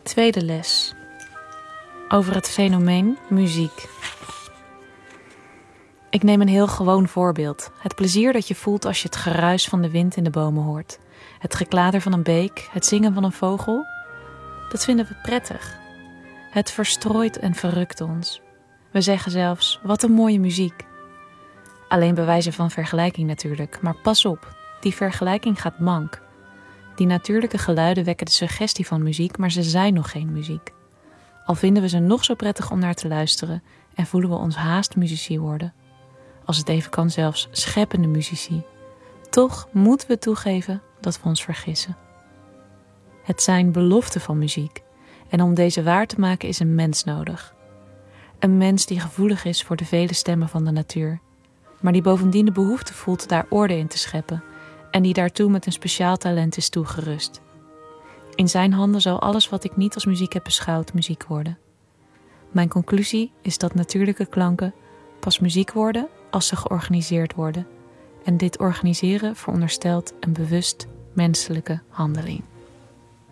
Tweede les. Over het fenomeen muziek. Ik neem een heel gewoon voorbeeld. Het plezier dat je voelt als je het geruis van de wind in de bomen hoort. Het geklader van een beek, het zingen van een vogel. Dat vinden we prettig. Het verstrooit en verrukt ons. We zeggen zelfs, wat een mooie muziek. Alleen bij wijze van vergelijking natuurlijk. Maar pas op, die vergelijking gaat mank. Die natuurlijke geluiden wekken de suggestie van muziek, maar ze zijn nog geen muziek. Al vinden we ze nog zo prettig om naar te luisteren en voelen we ons haast muzici worden. Als het even kan zelfs scheppende muzici. Toch moeten we toegeven dat we ons vergissen. Het zijn beloften van muziek. En om deze waar te maken is een mens nodig. Een mens die gevoelig is voor de vele stemmen van de natuur. Maar die bovendien de behoefte voelt daar orde in te scheppen. En die daartoe met een speciaal talent is toegerust. In zijn handen zal alles wat ik niet als muziek heb beschouwd muziek worden. Mijn conclusie is dat natuurlijke klanken pas muziek worden als ze georganiseerd worden. En dit organiseren veronderstelt een bewust menselijke handeling.